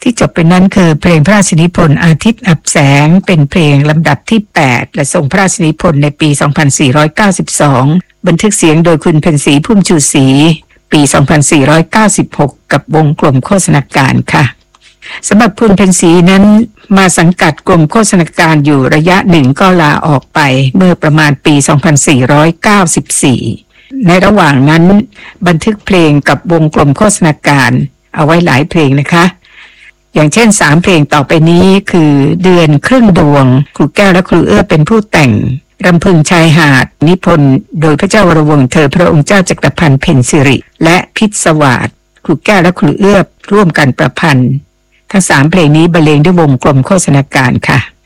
ที่จบไปนั้นคือเพลงพระราชนิพนธ์อาทิตย์อับแสงเป็นเพลงลำดับที่8และทรงพระราชนิพนธ์ในปี2492บันทึกเสียงโดยคุณเพ็ญศรีพุ่มชูศรีปี2496กับวงกลมโฆษณาการค่ะสำหรับคุณเพ็ญศรีนั้นมาสังกัดกรมโฆษณาการอยู่ระยะหนึ่งก็ลาออกไปเมื่อประมาณปี2494ในระหว่างนั้นบันทึกเพลงกับวงกลมโฆษณาการเอาไว้หลายเพลงนะคะอย่างเช่น3เพลงต่อไปนี้คือเดือนครึ่งดวงครูแก้วและครูเอื้อเป็นผู้แต่งรำพึงชายหาดนิพนธ์โดยพระเจ้าวรวงศ์เธอพระองค์เจ้าจักรพันธ์เพ็ญสิริและพิศวาสครูแก้วและครูเอื้อร่วมกันประพันธ์ทั้ง3เพลงนี้บรรเลงด้วยวงกลมโฆษณาการค่ะ